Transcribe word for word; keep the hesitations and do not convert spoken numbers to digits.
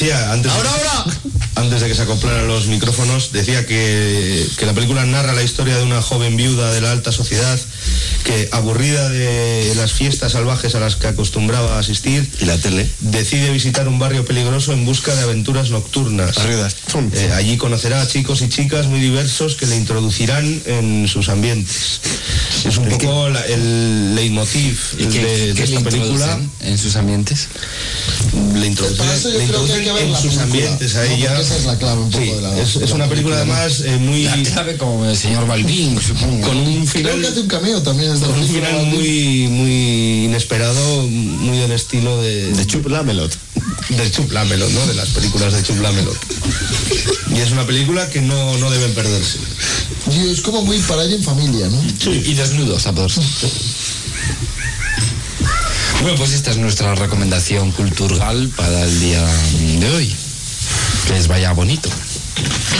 decía antes, ¡Ahora, ahora! antes de que se acoplaran los micrófonos, decía que, que la película narra la historia de una joven viuda de la alta sociedad que, aburrida de las fiestas salvajes a las que acostumbraba a asistir, y la tele, decide visitar un barrio peligroso en busca de aventuras nocturnas. Eh, allí conocerá a chicos y chicas muy diversos que le introducirán en sus ambientes. Es un poco la, el leitmotiv de, de ¿qué esta le película. En sus ambientes. Le introducen, le introducen en sus película, ambientes a no, ella. Esa es la clave un poco sí, de la. Es, de es la una película, película además eh, muy. La clave como el señor Balbín, supongo. Con un final. Creo que hace un cameo también. Es de con un final muy, muy inesperado, muy del estilo de. De Chup Lamelot. De Chup Lamelot, ¿no? De las películas de Chup Lamelot. Y es una película que no, no deben perderse. Y es como muy para ella en familia, ¿no? Sí. Y desnudos a todos. Bueno, pues esta es nuestra recomendación cultural para el día de hoy. Que les vaya bonito.